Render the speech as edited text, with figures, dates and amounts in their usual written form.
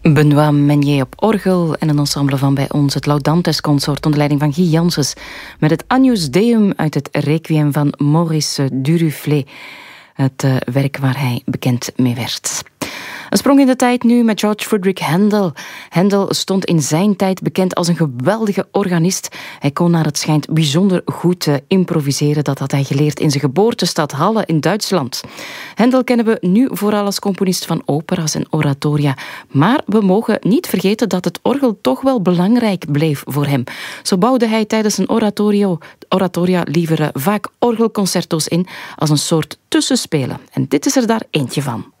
Benoît Meunier op orgel en een ensemble van bij ons, het Laudantes Consort onder leiding van Guy Janssens, met het Agnus Deum uit het Requiem van Maurice Duruflé, het werk waar hij bekend mee werd. Een sprong in de tijd nu met George Frideric Handel. Handel stond in zijn tijd bekend als een geweldige organist. Hij kon naar het schijnt bijzonder goed improviseren. Dat had hij geleerd in zijn geboortestad Halle in Duitsland. Handel kennen we nu vooral als componist van opera's en oratoria. Maar we mogen niet vergeten dat het orgel toch wel belangrijk bleef voor hem. Zo bouwde hij tijdens zijn oratoria liever vaak orgelconcerto's in als een soort tussenspelen. En dit is er daar eentje van.